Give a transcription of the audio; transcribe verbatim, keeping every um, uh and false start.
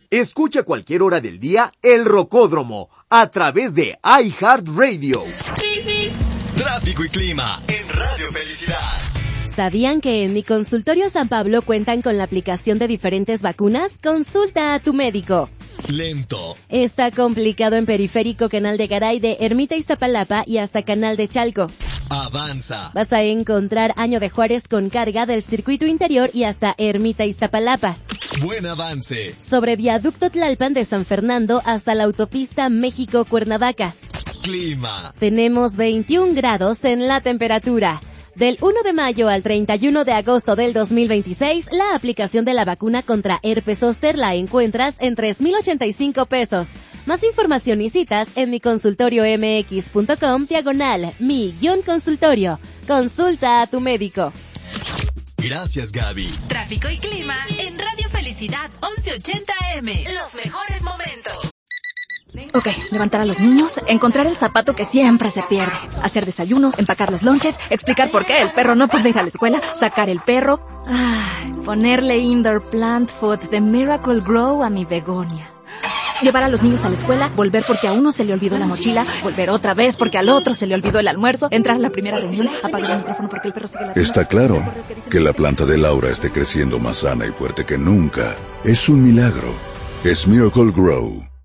Escucha a cualquier hora del día El Rocódromo a través de iHeartRadio. Tráfico y clima en Radio Felicidad. ¿Sabían que en mi consultorio San Pablo cuentan con la aplicación de diferentes vacunas? Consulta a tu médico. Lento. Está complicado en Periférico, Canal de Garay, de Ermita Iztapalapa y hasta Canal de Chalco. Avanza. Vas a encontrar Año de Juárez con carga del circuito interior y hasta Ermita Iztapalapa. Buen avance. Sobre Viaducto Tlalpan de San Fernando hasta la autopista México-Cuernavaca. Clima. Tenemos veintiún grados en la temperatura. Del uno de mayo al treinta y uno de agosto del dos mil veintiséis, la aplicación de la vacuna contra herpes zóster la encuentras en tres mil ochenta y cinco pesos. Más información y citas en mi consultorio m x punto com diagonal mi guión consultorio. Consulta a tu médico. Gracias, Gaby. Tráfico y clima en Radio Felicidad once ochenta A M. Los mejores momentos. Ok, levantar a los niños, encontrar el zapato que siempre se pierde, hacer desayuno, empacar los lonches, explicar por qué el perro no puede ir a la escuela, sacar el perro, ay, ponerle indoor plant food de Miracle Grow a mi begonia. Llevar a los niños a la escuela, volver porque a uno se le olvidó la mochila, volver otra vez porque al otro se le olvidó el almuerzo, entrar a la primera reunión, apagar el micrófono porque el perro sigue ladrando. Está claro que la planta de Laura esté creciendo más sana y fuerte que nunca. Es un milagro. Es Miracle Grow.